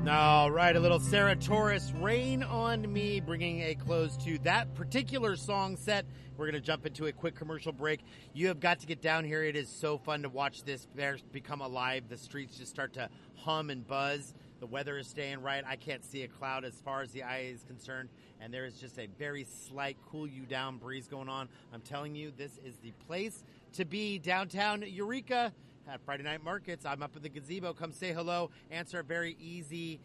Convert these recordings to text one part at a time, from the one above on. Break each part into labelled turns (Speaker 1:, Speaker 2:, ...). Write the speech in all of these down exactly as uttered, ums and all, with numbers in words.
Speaker 1: All right, a little Sarah Torres, Rain on Me, bringing a close to that particular song set. We're going to jump into a quick commercial break. You have got to get down here. It is so fun to watch this bear become alive. The streets just start to hum and buzz. The weather is staying right. I can't see a cloud as far as the eye is concerned, and there is just a very slight cool-you-down breeze going on. I'm telling you, this is the place to be, downtown Eureka. At Friday Night Markets, I'm up in the gazebo. Come say hello. Answer a very easy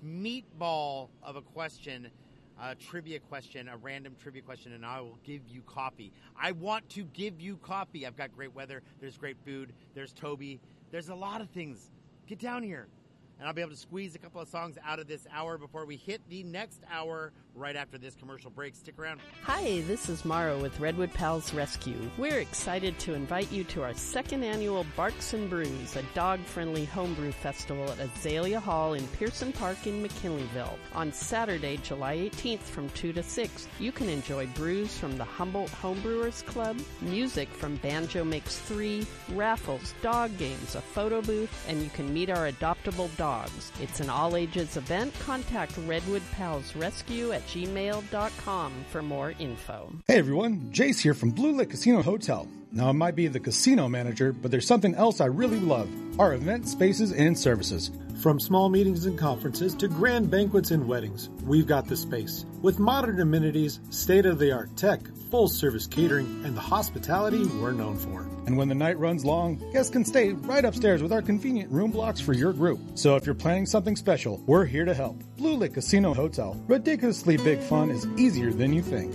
Speaker 1: meatball of a question, a trivia question, a random trivia question, and I will give you coffee. I want to give you coffee. I've got great weather. There's great food. There's Toby. There's a lot of things. Get down here. And I'll be able to squeeze a couple of songs out of this hour before we hit the next hour right after this commercial break. Stick around.
Speaker 2: Hi, this is Mara with Redwood Pals Rescue. We're excited to invite you to our second annual Barks and Brews, a dog-friendly homebrew festival at Azalea Hall in Pearson Park in McKinleyville. On Saturday, July eighteenth from two to six, you can enjoy brews from the Humboldt Homebrewers Club, music from Banjo Makes Three, raffles, dog games, a photo booth, and you can meet our adoptable dogs. It's an all-ages event. Contact Redwood Pals Rescue at gmail dot com for more info.
Speaker 3: Hey everyone, Jace here from Blue Lake Casino Hotel. Now I might be the casino manager, but there's something else I really love. Our event spaces and services.
Speaker 4: From small meetings and conferences to grand banquets and weddings, we've got the space. With modern amenities, state-of-the-art tech, full-service catering, and the hospitality we're known for.
Speaker 3: And when the night runs long, guests can stay right upstairs with our convenient room blocks for your group. So if you're planning something special, we're here to help. Blue Lake Casino Hotel. Ridiculously big fun is easier than you think.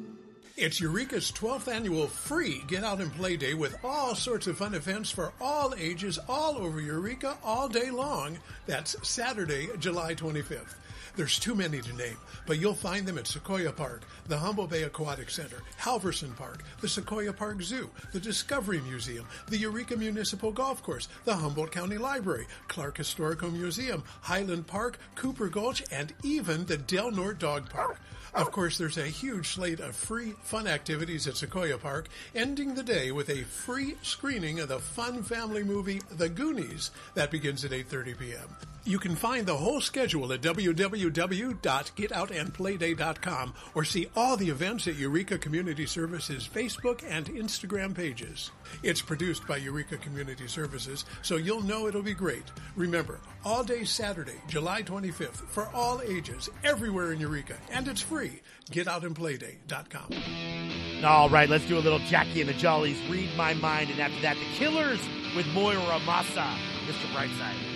Speaker 5: It's Eureka's twelfth annual free Get Out and Play Day with all sorts of fun events for all ages all over Eureka all day long. That's Saturday, July twenty-fifth. There's too many to name, but you'll find them at Sequoia Park, the Humboldt Bay Aquatic Center, Halverson Park, the Sequoia Park Zoo, the Discovery Museum, the Eureka Municipal Golf Course, the Humboldt County Library, Clark Historical Museum, Highland Park, Cooper Gulch, and even the Del Norte Dog Park. Of course, there's a huge slate of free fun activities at Sequoia Park, ending the day with a free screening of the fun family movie The Goonies. That begins at eight thirty p.m. You can find the whole schedule at w w w dot get out and play day dot com or see all the events at Eureka Community Services Facebook and Instagram pages. It's produced by Eureka Community Services, so you'll know it'll be great. Remember, all day Saturday, July twenty-fifth, for all ages, everywhere in Eureka, and it's free. get out and play day dot com.
Speaker 1: All right, let's do a little Jackie and the Jollies, Read My Mind, and after that, The Killers with Moira Massa, Mister Brightside.